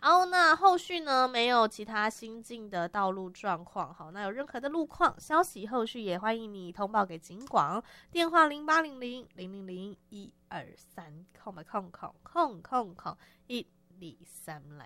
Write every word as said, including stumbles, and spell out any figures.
好，那后续呢没有其他新进的道路状况，好，那有任何的路况消息，后续也欢迎你通报给警广，电话零八零零零零零一二三空白空空空空空一二三来